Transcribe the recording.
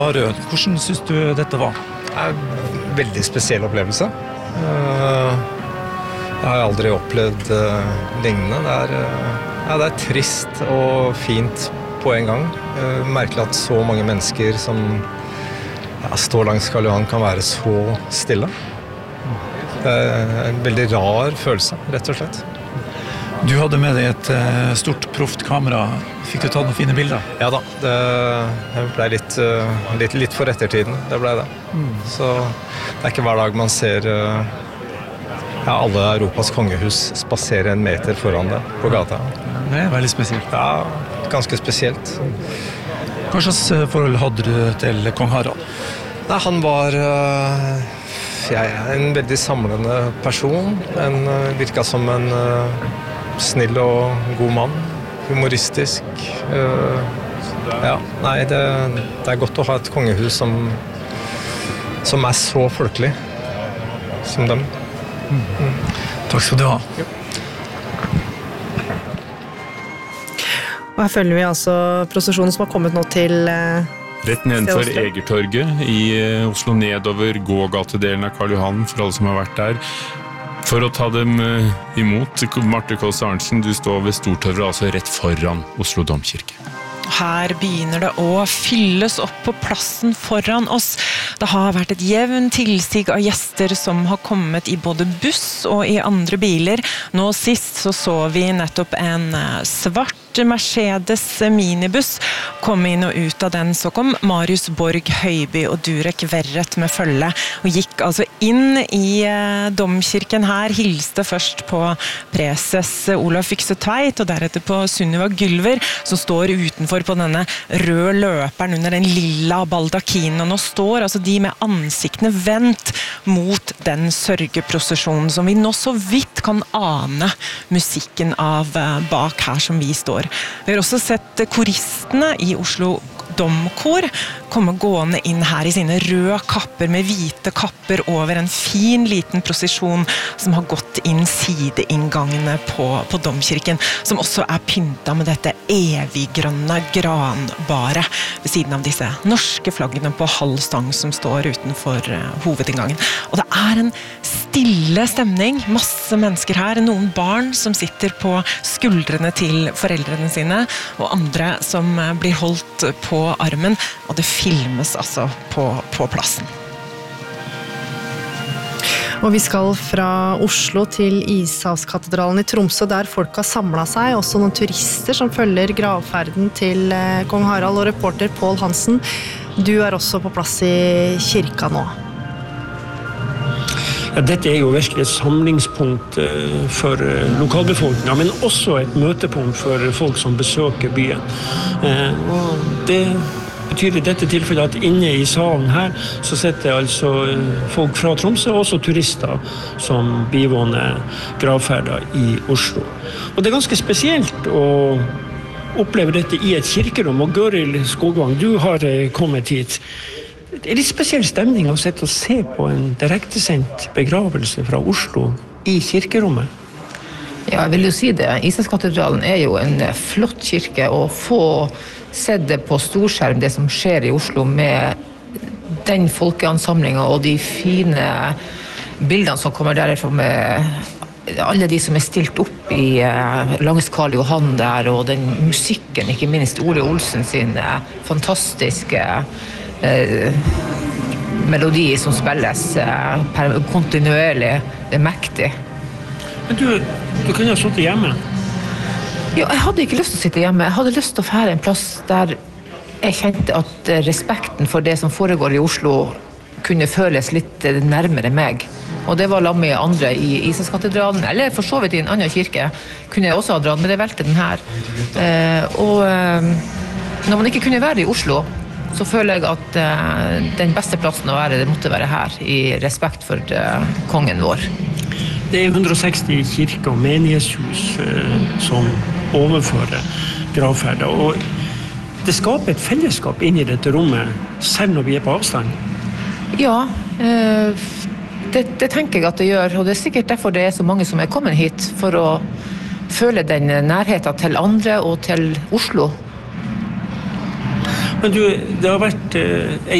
Hvordan synes du dette var? Det en veldig spesiell opplevelse. Jeg har aldri opplevd lignende. Det trist og fint på en gang. Merkelig at så mange mennesker som står langs Karl Johan kan være så stille. Det en veldig rar følelse, rett og slett. Du hadde med deg et stort proft kamera. Fikk du tatt noen fine bilder? Ja da, det ble litt for ettertiden, det ble det. Så det ikke hver dag man ser alle Europas kongehus spasere en meter foran det på gata. Det veldig spesielt. Ja, ganske spesielt. Hva slags forhold hadde du til kong Harald? Nei, han var en veldig samlende person. Virket som en snill og god mann. Humoristisk. Det godt å ha et kongehus som så folkelig som dem. Takk skal du ha. Og her følger vi altså prosesjonen som har kommet nå til rett nedenfor Egertorget i Oslo, nedover gågatedelen av Karl Johan, for alle som har vært der. For å ta dem imot, Marte Kåss Arntzen, du står ved Stortorvet, altså rett foran Oslo Domkirke. Her begynner det å fylles opp på plassen foran oss. Det har vært et jevn tilsig av gjester som har kommet i både buss og i andre biler. Nå sist så vi nettopp en svart Mercedes minibuss kom inn og ut av den. Så kom Marius Borg Høiby og Durek Verret med følge og gikk altså inn i domkirken her, hilste først på preses Olav Fykse Tveit og deretter på Sunniva Gylver, som står utenfor på denne røde løperen under den lilla baldakinen. Og nå står altså de med ansiktene vendt mot den sørgeprosesjonen som vi nå så vidt kan ane musikken av bak her som vi står. Vi har også sett koristene i Oslo Domkor komme gående inn her i sine røde kapper med hvite kapper over en fin liten prosesjon som har gått inn sideinngangene på domkirken, som også pyntet med dette eviggrønne granbare ved siden av disse norske flaggene på halv stang som står utenfor hovedinngangen. Og det en stille stemning, masse mennesker her, noen barn som sitter på skuldrene til foreldrene sine, og andre som blir holdt på armen, og det filmes altså på plassen. Og vi skal fra Oslo til Ishavskatedralen i Tromsø, der folk har samlet seg, også noen turister som følger gravferden til kong Harald, og reporter Pål Hansen. Du også på plass i kirka nå. Ja, dette jo virkelig et samlingspunkt for lokalbefolkningen, men også et møtepunkt for folk som besøker byen. Og det betyr i dette tilfellet at inne i salen her så sitter altså folk fra Tromsø, og også turister som bivåner gravferder i Oslo. Og det ganske spesielt å oppleve dette i et kirkerom, og Gøril Skogvang, du har kommet hit. Det litt spesiell stemning å sitte og se på en direktesendt begravelse fra Oslo i kirkerommet. Ja, jeg vil jo si det. Ishavskatedralen jo en flott kirke, og få sett det på storskjerm, det som skjer i Oslo med den folkeansamlingen og de fine bildene som kommer derifra med alle de som stilt opp i langs Karl Johan der, og den musikken, ikke minst Ole Olsen sin fantastiske melodi som spilles kontinuerlig, det mektig. Men du kunne ha sittet hjemme? Ja, jeg hadde ikke lyst til å sitte hjemme. Jeg hadde lyst til å fære en plass der jeg kjente at respekten for det som foregår i Oslo kunne føles litt nærmere meg. Og det var sammen med andre i Ishavskatedralen, eller for så vidt i en annen kirke, kunne jeg også ha dratt, men jeg valgte den her. Og når man ikke kunne være i Oslo, så føler jeg at den beste plassen å være, det måtte være her, i respekt for kongen vår. Det 160 kirker og menighetshus som overfører gravferder, og det skaper et fellesskap inn i dette rommet, selv når vi på avstand. Ja, det tenker jeg at det gjør, og det sikkert derfor det så mange som kommet hit, for å føle den nærheten til andre og til Oslo. Men du, det har vært